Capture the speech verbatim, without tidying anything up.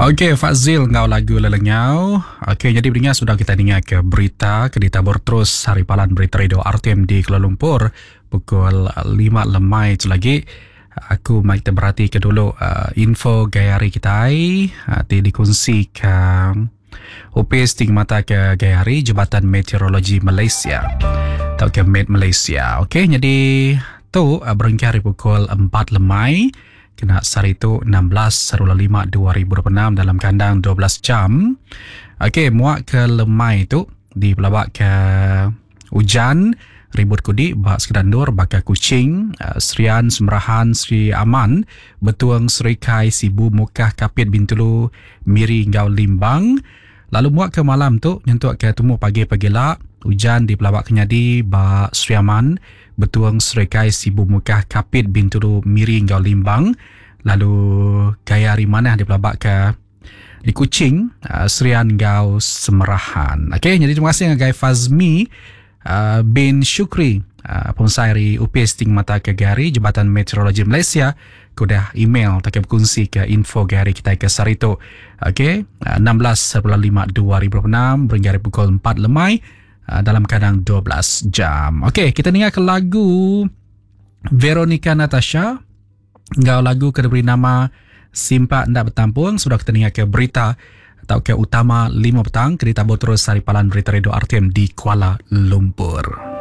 Okey, Fazil ngau lagu lelengau. Okey, jadi pendengar sudah kita dengar ke berita ke ditabur terus Haripalan Berita Radio R T M di Kuala Lumpur pukul lima lemai tu lagi. Aku mai kita berhati ke dulu uh, info gayari kita ai uh, dikongsikan Opis Ting Mata ke Gayari Jabatan Meteorologi Malaysia atau ke Met Malaysia. Okey, jadi tu uh, berengkar pukul empat lemai kena sehari itu enam belas lima dua ribu dua puluh enam dalam kandang dua belas jam. Okey, muak ke lemai itu di pelabak ke hujan ribut kudi bak sekedandur bakal kucing uh, Serian Semerahan Sri Aman Betuang Serikai Sibu Mukah Kapit Bintulu Miri Ngau Limbang. Lalu muak ke malam tu nyentuk ke temu pagi pagilak hujan di pelabak kenyadi bak Sri Aman Betuang Serikai Sibu Mukah Kapit Bintulu Miri Ngau Limbang. Lalu gaya hari mana di pelabak ke di Kuching uh, Serian Ngau Semerahan. Okey, jadi terima kasih dengan Gai Fazmi Uh, bin Syukri uh, Pengusairi U P S Ting Mata ke Gayari Jabatan Meteorologi Malaysia. Kudah email tak berkongsi ke info Gayari kita ke Sarito. Okey, uh, enam belas lima dua ribu dua puluh enam berenggar pukul empat lemai uh, dalam kadang dua belas jam. Okey, kita dengar ke lagu Veronica Natasha. Ngau lagu ke diberi nama Simpak Ndak Bertampung. Sudah kita dengar ke berita atau ke utama lima petang kita tabur terus Haripalan Berita Radio R T M di Kuala Lumpur.